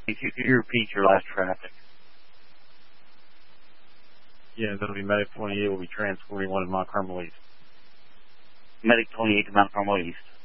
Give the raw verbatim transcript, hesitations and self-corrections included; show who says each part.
Speaker 1: If you could you repeat your last traffic.
Speaker 2: Yeah, that'll be Medic twenty-eight. Will be trans forty-one in Mount Carmel East.
Speaker 1: Medic twenty-eight to Mount Carmel East.